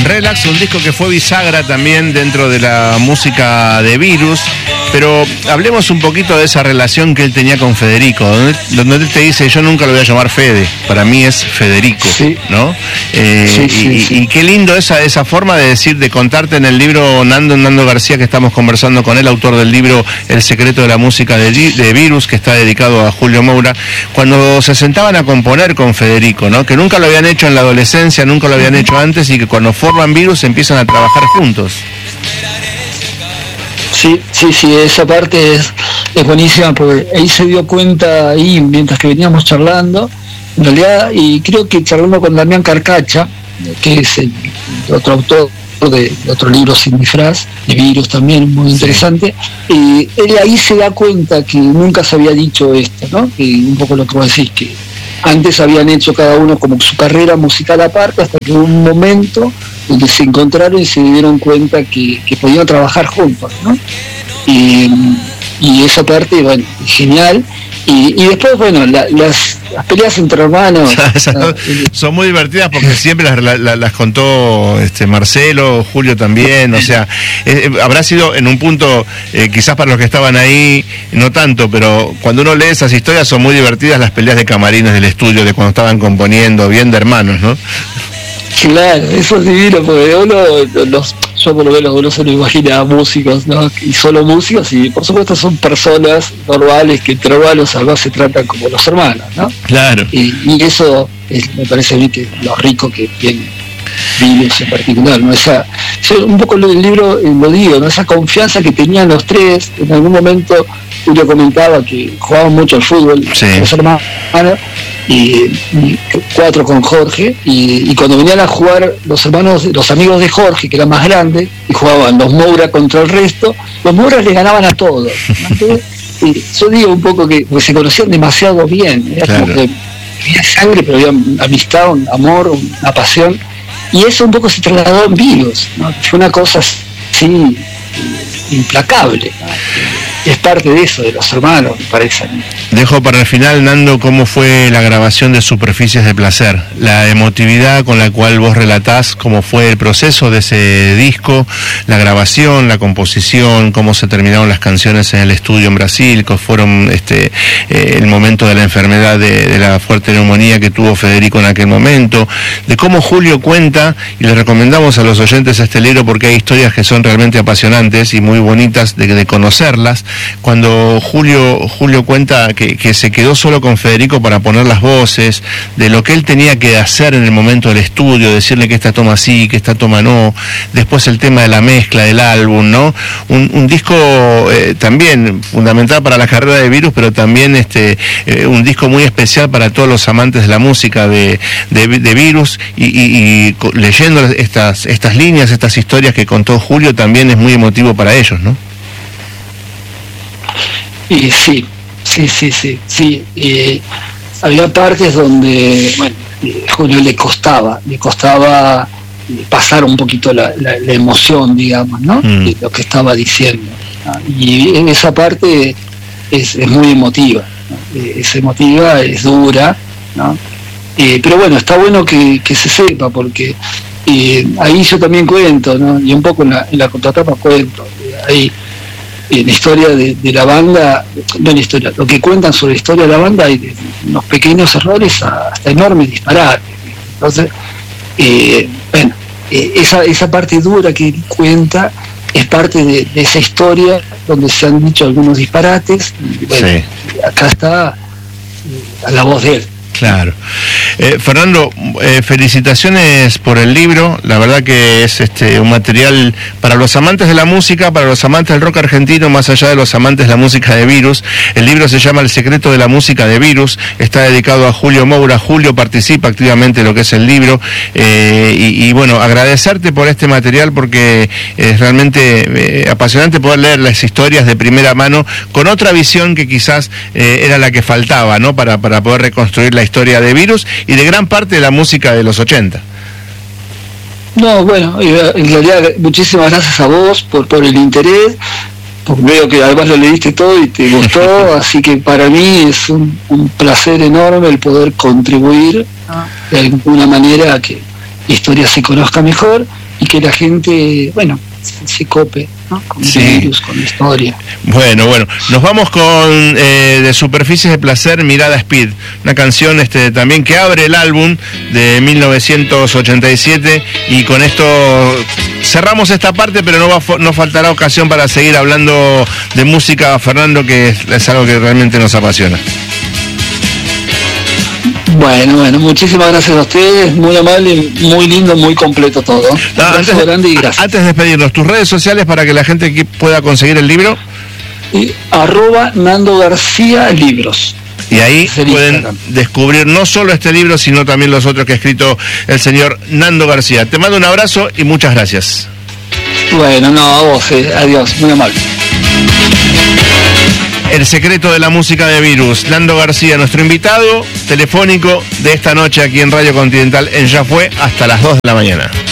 Relax, un disco que fue bisagra también dentro de la música de Virus, pero hablemos un poquito de esa relación que él tenía con Federico, donde él te dice, yo nunca lo voy a llamar Fede, para mí es Federico, sí. ¿No? Sí. Y qué lindo esa forma de decir, de contarte en el libro Nando García, que estamos conversando con él, autor del libro El secreto de la música de Virus, que está dedicado a Julio Moura, cuando se sentaban a componer con Federico, ¿no? Que nunca lo habían hecho en la adolescencia, nunca lo habían hecho antes, y que cuando forman Virus empiezan a trabajar juntos. Sí, esa parte es buenísima, porque él se dio cuenta ahí mientras que veníamos charlando, en realidad, y creo que charlando con Damián Carcacha, que es el otro autor de otro libro Sin Disfraz, de Virus también, muy interesante, y él ahí se da cuenta que nunca se había dicho esto, ¿no? Que un poco lo que vos decís, que antes habían hecho cada uno como su carrera musical aparte, hasta que hubo un momento donde se encontraron y se dieron cuenta que podían trabajar juntos, ¿no? Y esa parte, bueno, genial. Y después, bueno, las peleas entre hermanos son muy divertidas, porque siempre las contó Marcelo, Julio también, o sea, habrá sido en un punto, quizás para los que estaban ahí, no tanto, pero cuando uno lee esas historias son muy divertidas las peleas de camarines del estudio, de cuando estaban componiendo, bien de hermanos, ¿no? Claro, eso es divino, porque yo por lo menos uno se lo imagina a músicos, ¿no? Y solo músicos, y por supuesto son personas normales que entre hermanos además se tratan como los hermanos, ¿no? Claro. Y eso me parece a mí que lo rico que tiene Virus en particular, ¿no? Un poco el libro lo digo, ¿no? Esa confianza que tenían los tres. En algún momento Julio comentaba que jugaban mucho al fútbol, los hermanos, y 4 con Jorge, y cuando venían a jugar los amigos de Jorge, que eran más grandes, y jugaban los Moura contra el resto, los Moura le ganaban a todos, ¿no? Y yo digo un poco que se conocían demasiado bien, era como que había sangre, pero había amistad, un amor, una pasión, y eso un poco se trasladó en Virus, ¿no? Fue una cosa así implacable, ¿no? Es parte de eso, de los hermanos, me parece. Dejo para el final, Nando, cómo fue la grabación de Superficies de Placer, la emotividad con la cual vos relatás cómo fue el proceso de ese disco, la grabación, la composición, cómo se terminaron las canciones en el estudio en Brasil, que fueron el momento de la enfermedad de la fuerte neumonía que tuvo Federico en aquel momento, de cómo Julio cuenta, y le recomendamos a los oyentes este libro porque hay historias que son realmente apasionantes y muy bonitas de conocerlas. Cuando Julio cuenta que se quedó solo con Federico para poner las voces, de lo que él tenía que hacer en el momento del estudio, decirle que esta toma sí, que esta toma no, después el tema de la mezcla del álbum, ¿no? Un disco también fundamental para la carrera de Virus, pero también un disco muy especial para todos los amantes de la música de Virus, y leyendo estas líneas, estas historias que contó Julio, también es muy emotivo para ellos, ¿no? Y sí. Había partes donde, bueno, Julio le costaba pasar un poquito la emoción, digamos, ¿no? De lo que estaba diciendo, ¿no? Y en esa parte es muy emotiva, ¿no? Es emotiva, es dura, ¿no? Pero bueno, está bueno que se sepa, porque ahí yo también cuento, ¿no? Y un poco en la contratapa cuento, ahí en la historia de la banda, no en la historia, lo que cuentan sobre la historia de la banda, hay unos pequeños errores hasta enormes disparates. Entonces, bueno, esa parte dura que cuenta es parte de esa historia donde se han dicho algunos disparates, y bueno, acá está a la voz de él. Claro. Fernando, felicitaciones por el libro, la verdad que es un material para los amantes de la música, para los amantes del rock argentino, más allá de los amantes de la música de Virus. El libro se llama El secreto de la música de Virus, está dedicado a Julio Moura. Julio participa activamente en lo que es el libro, y bueno, agradecerte por este material, porque es realmente apasionante poder leer las historias de primera mano, con otra visión que quizás era la que faltaba, ¿no? Para poder reconstruir la historia de Virus y de gran parte de la música de los 80. No, bueno, en realidad muchísimas gracias a vos por el interés, porque veo que además lo leíste todo y te gustó, así que para mí es un placer enorme el poder contribuir de alguna manera a que la historia se conozca mejor. y que la gente, bueno, se cope, ¿no? Con el virus, con la historia. Bueno, nos vamos con de Superficies de Placer, Mirada Speed, una canción también que abre el álbum de 1987, y con esto cerramos esta parte, pero no faltará ocasión para seguir hablando de música, Fernando, que es algo que realmente nos apasiona. Bueno, muchísimas gracias a ustedes, muy amable, muy lindo, muy completo todo. Grande y gracias. Antes de despedirnos, tus redes sociales para que la gente pueda conseguir el libro. @Nando García Libros. Y ahí pueden descubrir no solo este libro, sino también los otros que ha escrito el señor Nando García. Te mando un abrazo y muchas gracias. Bueno, a vos, adiós, muy amable. El secreto de la música de Virus, Nando García, nuestro invitado telefónico de esta noche aquí en Radio Continental en Ya Fue, hasta las 2 de la mañana.